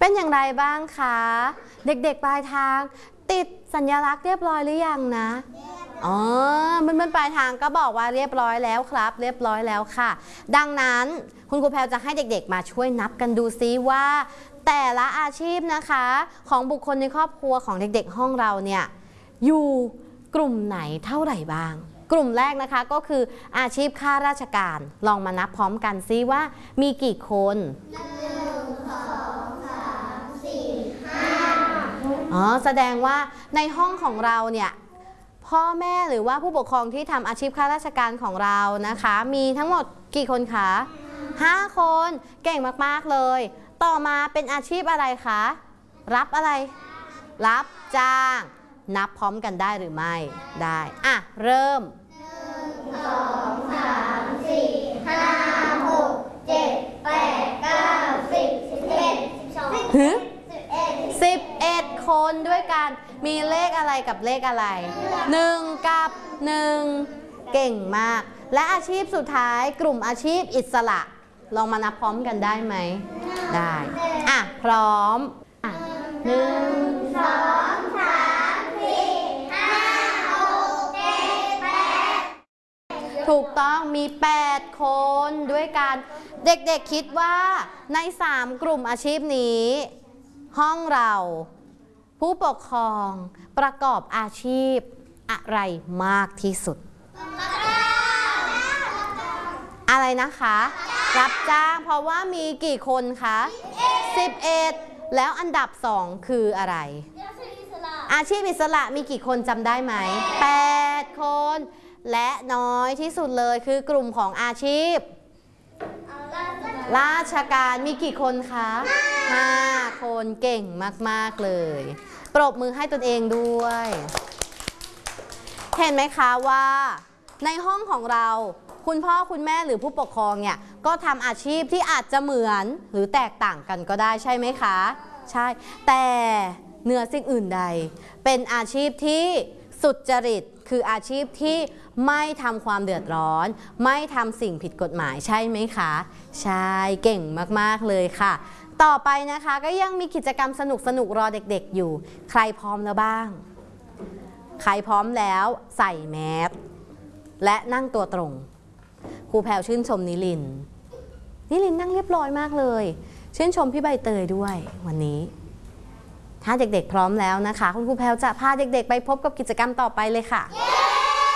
เป็นอย่างไรบ้างคะเด็กๆปลายทางติดสัญลักษณ์เรียบร้อยหรือยังนะอ๋อมันปลายทางก็บอกว่าเรียบร้อยแล้วครับเรียบร้อยแล้วค่ะดังนั้นคุณครูแพรจะให้เด็กๆมาช่วยนับกันดูซิว่าแต่ละอาชีพนะคะของบุคคลในครอบครัวของเด็กๆห้องเราเนี่ยอยู่กลุ่มไหนเท่าไหร่บ้างกลุ่มแรกนะคะก็คืออาชีพข้าราชการลองมานับพร้อมกันซิว่ามีกี่คนแสดงว่าในห้องของเราเนี่ยพ่อแม่หรือว่าผู้ปกครองที่ทำอาชีพข้าราชการของเรานะคะมีทั้งหมดกี่คนคะ5 คนเก่งมากๆเลยต่อมาเป็นอาชีพอะไรคะรับอะไรรับจ้างนับพร้อมกันได้หรือไม่ได้อ่ะเริ่ม1 2 3 4 5 6 7 8 9 10 11 12 11 คนด้วยกันมีเลขอะไรกับเลขอะไร1 กับ 1เก่งมากและอาชีพสุดท้ายกลุ่มอาชีพอิสระลองมานับพร้อมกันได้ไหมได้อ่ะพร้อม1 2 3 4 5 6 7 8ถูกต้องมี8 คนด้วยกันเด็กๆคิดว่าใน3 กลุ่มอาชีพนี้ห้องเราผู้ปกครองประกอบอาชีพอะไรมากที่สุดอะไรนะคะรับจ้างเพราะว่ามีกี่คนคะ11แล้วอันดับ2คืออะไรอาชีพอิสระมีกี่คนจำได้ไหม8 คนและน้อยที่สุดเลยคือกลุ่มของอาชีพราชการมีกี่คนคะ5 คนเก่งมากๆเลยปรบมือให้ตนเองด้วยเห็นไหมคะว่าในห้องของเราคุณพ่อคุณแม่หรือผู้ปกครองเนี่ยก็ทำอาชีพที่อาจจะเหมือนหรือแตกต่างกันก็ได้ใช่ไหมคะใช่แต่เหนือสิ่งอื่นใดเป็นอาชีพที่สุจริตคืออาชีพที่ไม่ทำความเดือดร้อนไม่ทำสิ่งผิดกฎหมายใช่ไหมคะใช่เก่งมากๆเลยค่ะต่อไปนะคะก็ยังมีกิจกรรมสนุกๆรอเด็กๆอยู่ใครพร้อมแล้วบ้างใครพร้อมแล้วใส่แมสและนั่งตัวตรงครูแพรวชื่นชมนิลินนั่งเรียบร้อยมากเลยชื่นชมพี่ใบเตยด้วยวันนี้ถ้าเด็กๆพร้อมแล้วนะคะคุณครูแพรวจะพาเด็กๆไปพบกับกิจกรรมต่อไปเลยค่ะ